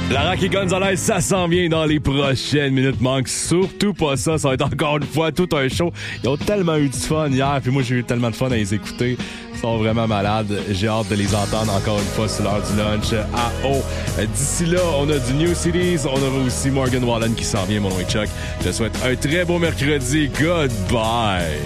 La Rocky Gonzalez, ça s'en vient dans les prochaines minutes. Manque surtout pas ça. Ça va être encore une fois tout un show. Ils ont tellement eu du fun hier, puis moi j'ai eu tellement de fun à les écouter. Ils sont vraiment malades. J'ai hâte de les entendre encore une fois sur l'heure du lunch à O. D'ici là, on a du New Cities. On aura aussi Morgan Wallen qui s'en vient, mon nom est Chuck. Je te souhaite un très beau mercredi. Goodbye.